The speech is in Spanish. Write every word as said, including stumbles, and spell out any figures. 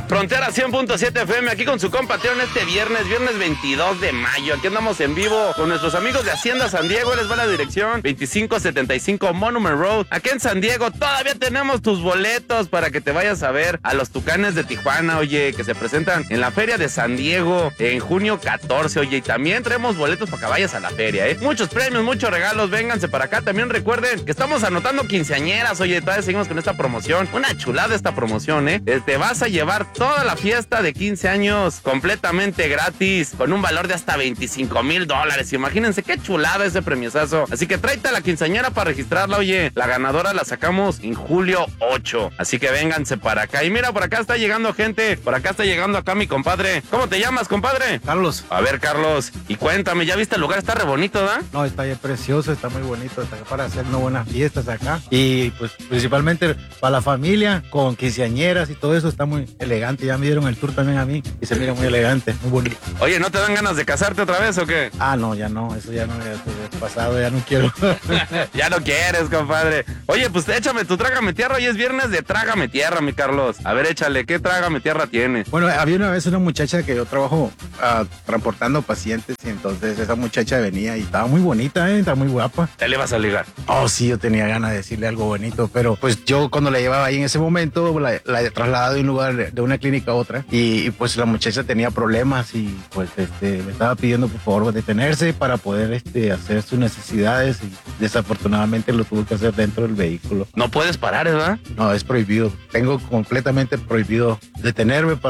Frontera cien punto siete F M, aquí con su compatrión este viernes, viernes veintidós de mayo. Aquí andamos en vivo con nuestros amigos de Hacienda San Diego. Les va la dirección veinticinco setenta y cinco Monument Road. Aquí en San Diego todavía tenemos tus boletos para que te vayas a ver a los Tucanes de Tijuana, oye, que se presentan en la Feria de San Diego en junio catorce, oye, y también traemos boletos para que vayas a la feria, ¿eh? Muchos premios, muchos regalos, vénganse para acá. También recuerden que estamos anotando quinceañeras, oye, todavía seguimos con esta promoción. Una chulada esta promoción, ¿eh? Te vas a llevar toda la fiesta de quince años completamente gratis, con un valor de hasta veinticinco mil dólares. Imagínense qué chulada ese premiosazo. Así que tráete a la quinceañera para registrarla, oye. La ganadora la sacamos en julio ocho. Así que vénganse para acá. Y mira, por acá está llegando gente. Por acá está llegando acá mi compadre. ¿Cómo te llamas, compadre? Carlos. A ver, Carlos, y cuéntame, ¿ya viste el lugar? Está re bonito, ¿da? No, está bien precioso, está muy bonito, está para hacer unas buenas fiestas acá. Y pues principalmente para la familia, con quinceañeras y todo eso, está muy elegante. Ya me dieron el tour también a mí y se mira muy elegante, muy bonito. Oye, ¿no te dan ganas de casarte otra vez o qué? Ah, no, ya no, eso ya no, ya es pasado, ya no quiero. Ya no quieres, compadre. Oye, pues échame tu trágame tierra. Hoy es viernes de trágame tierra, mi Carlos. A ver, échale, ¿qué trágame tierra tienes? Bueno, había una vez una muchacha que yo trabajo uh, transportando pacientes y entonces esa muchacha venía y estaba muy bonita, ¿eh? Estaba muy guapa. ¿Te le vas a ligar? Oh, sí, yo tenía ganas de decirle algo bonito, pero pues yo cuando la llevaba ahí en ese momento, la, la he trasladado de un lugar, de una clínica a otra y, y pues la muchacha tenía problemas y pues este, me estaba pidiendo por favor detenerse para poder este, hacer sus necesidades y desafortunadamente lo tuvo que hacer dentro del vehículo. No puedes parar, ¿verdad? No, es prohibido. Tengo completamente prohibido detenerme para